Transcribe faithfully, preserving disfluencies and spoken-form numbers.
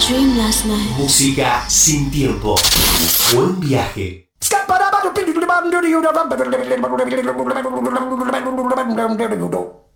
dream last night. Música sin tiempo. Buen viaje. Scapparabado